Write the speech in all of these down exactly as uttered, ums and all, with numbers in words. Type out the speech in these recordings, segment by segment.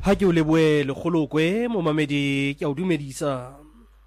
Ha ke o leboe lekgolokwe momamedi ke a o dumedisa.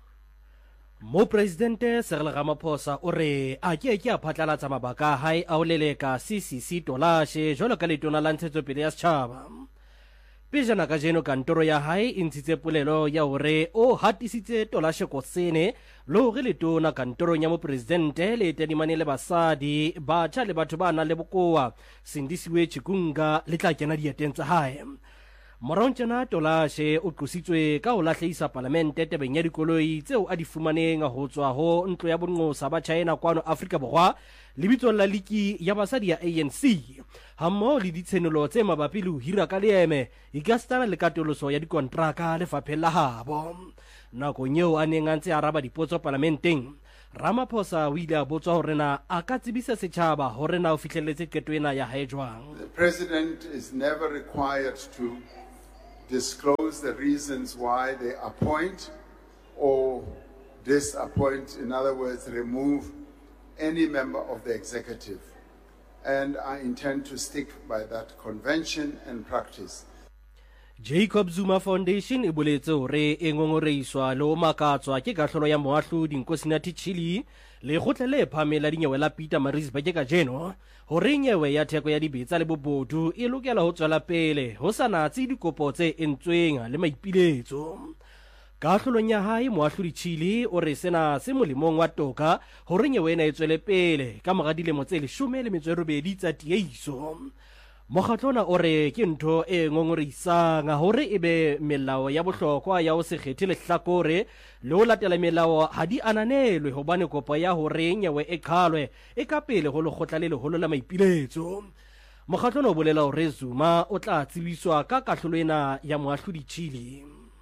Mo Presidente Cyril Ramaphosa o re a ke ke a phatlalatsa mabaka a hae a o leleka C C C Tolashe jwalo ka letona la ntshetsopele ya setjhaba. Pejana ka jeno kantoro ya hae e ntshitse polelo ya hore o hatisitse Tolashe Kosene le hore letona kantorong ya mo Presidente le tadimane le basadi batjha le batho ba nang le bokoa Sindisiwe Chikunga le tla kena dieteng tsa hae. Moraontjana Tolashe o tlositswe ka ho lahlehisa parlamente tabeng ya dikoloi tseo a di fumaneng ho tswa ho ntlo ya bonqosa ba China kwano Afrika Borwa lebitsong la liki ya basadi ya A N C hammo le ditshenolo tse mabapi le ho hira ka leeme ikastana le katoloso ya dikontraka lefapheng la habo. Nakong eo a neng a ntse a araba dipotso parlamenteng, Ramaphosa o ile a botswa hore na a ka tsebisa setjhaba hore na o fihlelletse qeto ena ya hae jwang. The president is never required to disclose the reasons why they appoint or disappoint, in other words, remove any member of the executive. And I intend to stick by that convention and practice. Jacob Zuma Foundation e boletse hore e ngongoreiswa le o makatswa ke kahlolo ya moahlodi Nkosinathi Chili le kgotlele phamela dinyewe la Peter Maritzburg ka jeno hore nyewe ya theko ya dibetsa le bobodu e lokela ho tswela pele ho sa natse dikopo tse entsweng le maipiletso. Kahlolong ya hae moahlodi Chili o re sena se molemong wa toka hore nyewe ena e tswele pele ka mora dilemo tse leshome le metso e robedi tsa tiehiso. Mokgatlona o re ke ntho e ngongorisang hore ebe melao ya bohlokwa ya ho se kgethe lehlakore le ho latela melao ha di ananelwe hobane kopo ya hore nyewe e qhalwe e ka pele ho lekgotla le leholo la maipiletso. Mokgatlona o bolela hore Zuma o tla tsebiswa ka kahlolo ena ya moahlodi Chili.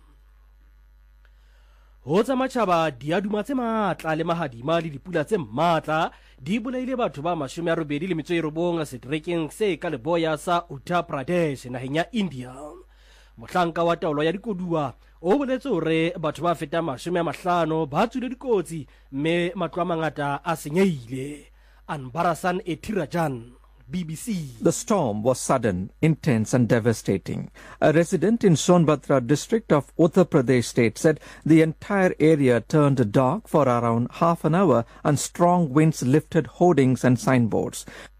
Ho tsa matjhaba diaduma tse matla le mahadima le dipula tse matla di bolaile batho ba mashome a robedi le metso e robong setrekeng se ka leboya sa Uttar Pradesh naheng ya India. Mohlanka wa taolo ya dikoduwa o boletse hore batho ba feta mashome a mahlano ba tswile dikotsi mme matlo a mangata a senyehile. Anbarasan Etirajan, B B C. The storm was sudden, intense and devastating. A resident in Sonbhadra district of Uttar Pradesh state said the entire area turned dark for around half an hour and strong winds lifted hoardings and signboards.